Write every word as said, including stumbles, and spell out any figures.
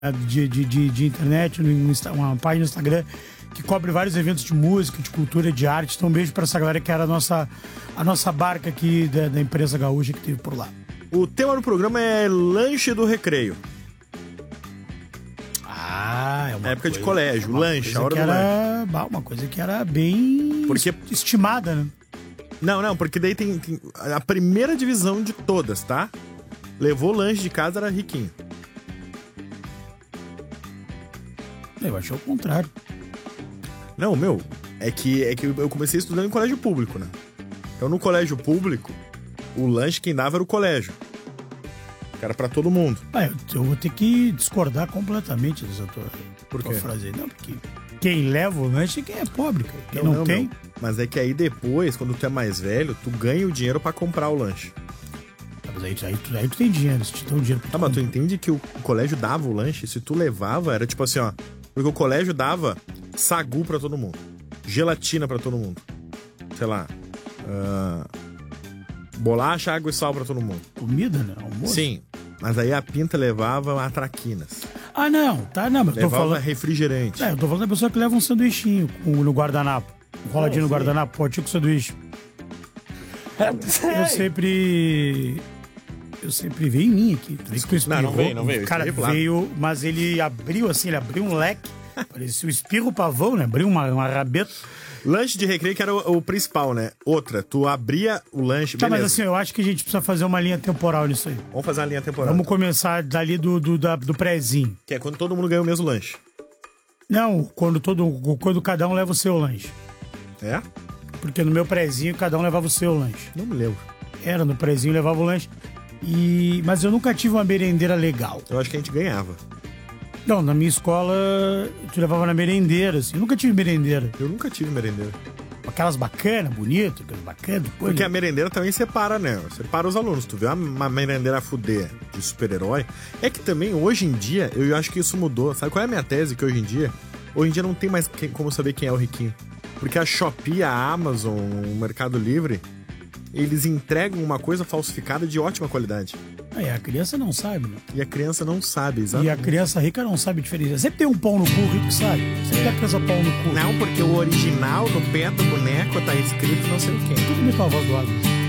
de, de, de, de internet, no, uma página no Instagram que cobre vários eventos de música, de cultura, de arte. Então um beijo pra essa galera que era a nossa, a nossa barca aqui da, da empresa gaúcha que teve por lá. O tema do programa é lanche do recreio. Ah, é uma época coisa, de colégio, uma lanche, a hora que do era, lanche. Uma coisa que era bem porque... estimada, né? Não, não, porque daí tem, tem a primeira divisão de todas, tá? Levou lanche de casa, era riquinho. Eu achei o contrário. Não, meu, é que, é que eu comecei estudando em colégio público, né? Então no colégio público, o lanche quem dava era o colégio. Que era pra todo mundo. Ah, eu, eu vou ter que discordar completamente dessa tua, Por tua quê? frase aí. Não, porque quem leva o lanche é quem é pobre, cara. Quem não, não, não tem... Meu, mas é que aí depois, quando tu é mais velho, tu ganha o dinheiro pra comprar o lanche. Ah, mas aí, aí, tu, aí tu tem dinheiro, se te dão dinheiro pra Tá, mas tu entende que o colégio dava o lanche? Se tu levava, era tipo assim, ó... Porque o colégio dava sagu pra todo mundo. Gelatina pra todo mundo. Sei lá... Uh, bolacha, água e sal pra todo mundo. Comida, né? Almoço. Sim, mas aí a pinta levava atraquinas. Ah, não, tá, não, mas eu tô Levava falando... refrigerante. É, eu tô falando da pessoa que leva um sanduichinho com, no guardanapo. Um roladinho Não, no sim. guardanapo, potinho com sanduíche. Eu sempre... Eu sempre veio em mim aqui. Não, não veio, não veio. O cara Espirrei pro lado. veio, mas ele abriu assim, ele abriu um leque. Parecia o espirro pavão, né? Abriu uma, uma rabeta. Lanche de recreio que era o, o principal, né? Outra, tu abria o lanche, Tá, beleza. mas assim, eu acho que a gente precisa fazer uma linha temporal nisso aí. Vamos fazer uma linha temporal. Vamos começar dali do, do, da- do prézinho. Que é quando todo mundo ganha o mesmo lanche. Não, quando, todo, quando cada um leva o seu lanche. É? Porque no meu prézinho, cada um levava o seu lanche. Não me lembro. Era, no prézinho levava o lanche. E... Mas eu nunca tive uma merendeira legal. Eu acho que a gente ganhava. Não, na minha escola, tu levava na merendeira, assim. Eu nunca tive merendeira. Eu nunca tive merendeira. Aquelas bacanas, bonitas, aquelas bacanas. Depois, Porque a merendeira também separa, né? Separa os alunos. Tu vê uma, uma merendeira fuder de super-herói. É que também, hoje em dia, eu acho que isso mudou. Sabe qual é a minha tese? Que hoje em dia, hoje em dia não tem mais quem- como saber quem é o riquinho. Porque a Shopee, a Amazon, o Mercado Livre, eles entregam uma coisa falsificada de ótima qualidade. Aí a criança não sabe, né? E a criança não sabe, E exatamente. a criança rica não sabe diferenciar. Sempre tem um pão no cu rico, sabe? Sempre tem a criança pão no cu. Não, porque o original no pé do boneco tá escrito não sei o quê. Tudo bem com a voz do lado.